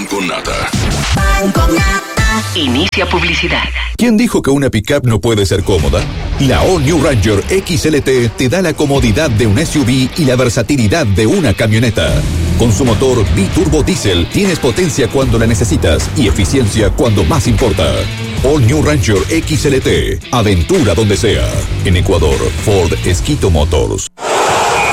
con nata. Pan con nata. Inicia publicidad. ¿Quién dijo que una pickup no puede ser cómoda? La All New Ranger XLT te da la comodidad de un SUV y la versatilidad de una camioneta. Con su motor biturbo diésel tienes potencia cuando la necesitas y eficiencia cuando más importa. All New Ranger XLT. Aventura donde sea. En Ecuador, Ford Esquito Motors.